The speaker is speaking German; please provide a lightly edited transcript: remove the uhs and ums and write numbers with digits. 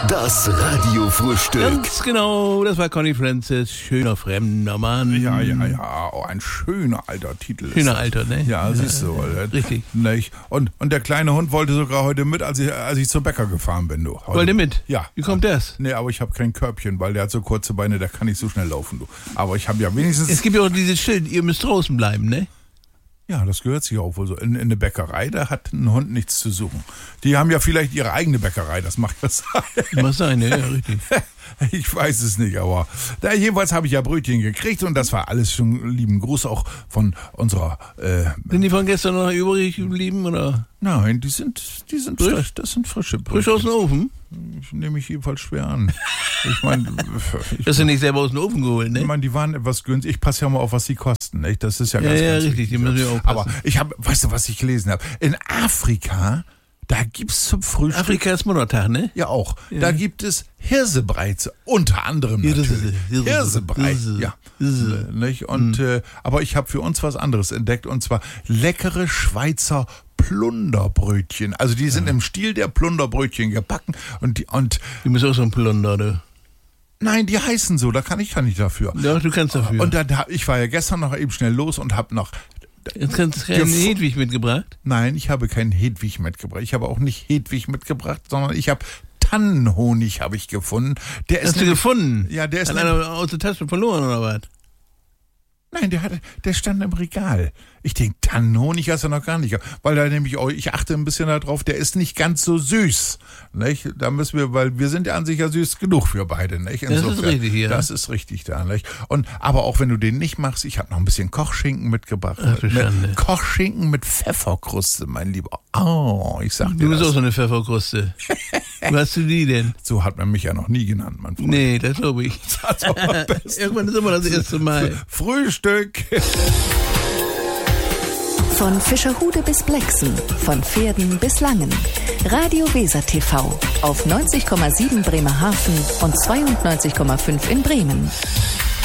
Das Radiofrühstück. Ganz genau, das war Conny Francis, schöner fremder Mann. Ja, oh, ein schöner alter Titel. Schöner alter, ne? Ja, siehst du. Richtig. Nicht? Und der kleine Hund wollte sogar heute mit, als ich zum Bäcker gefahren bin. Du. Wollte mit? Ja. Wie kommt das? Nee, aber ich habe kein Körbchen, weil der hat so kurze Beine, der kann nicht so schnell laufen. Du. Aber ich habe ja wenigstens... Es gibt ja auch dieses Schild, ihr müsst draußen bleiben, ne? Ja, das gehört sich auch wohl so. In eine Bäckerei, da hat ein Hund nichts zu suchen. Die haben ja vielleicht ihre eigene Bäckerei, das mag was sein. Was sein, ja, richtig. Ich weiß es nicht, aber jedenfalls habe ich ja Brötchen gekriegt und das war alles schon lieben Gruß auch von unserer... Sind die von gestern noch übrig geblieben, oder? Nein, die sind frisch. Das sind frische Brötchen. Frisch aus dem Ofen? Ich nehme mich jedenfalls schwer an. Ich meine... Das sind nicht selber aus dem Ofen geholt, ne? Ich meine, die waren etwas günstig. Ich passe ja mal auf, was die kosten, nicht? Das ist ja ganz, ja, ganz richtig, wichtig. die müssen wir aufpassen. Aber weißt du, was ich gelesen habe? In Afrika... Da gibt's zum Frühstück... Afrika ist Muttertag, ne? Ja, auch. Ja. Da gibt es Hirsebrei, unter anderem natürlich. Hirsebrei, ja. Nicht? Und, aber ich habe für uns was anderes entdeckt, und zwar leckere Schweizer Plunderbrötchen. Also die sind im Stil der Plunderbrötchen gebacken. Und Die müssen auch so ein Plunder, du. Nein, die heißen so, da kann ich nicht dafür. Ja, du kannst dafür. Und ich war ja gestern noch eben schnell los und habe noch... Jetzt hast du keinen Hedwig mitgebracht? Nein, ich habe keinen Hedwig mitgebracht. Ich habe auch nicht Hedwig mitgebracht, sondern ich habe Tannenhonig gefunden. Der Hast du gefunden? Ja, der ist... Hat einer aus der Tasche verloren, oder was? Nein, der stand im Regal. Ich denke, Tannenhonig hast du noch gar nicht. Weil da nämlich auch, ich achte ein bisschen darauf, der ist nicht ganz so süß. Nicht? Da müssen wir, weil wir sind ja an sich ja süß genug für beide. Nicht? Insofern, das ist richtig, ja. Das ist richtig da. Nicht? Aber auch wenn du den nicht machst, ich habe noch ein bisschen Kochschinken mitgebracht. Kochschinken mit Pfefferkruste, mein Lieber. Oh, ich sag dir Du bist auch so eine Pfefferkruste. Wo hast du die denn? So hat man mich ja noch nie genannt, mein Freund. Nee, das glaube ich. Irgendwann ist immer das erste Mal. Frühstück. Von Fischerhude bis Blexen, von Pferden bis Langen. Radio Weser TV auf 90,7 Bremerhaven und 92,5 in Bremen.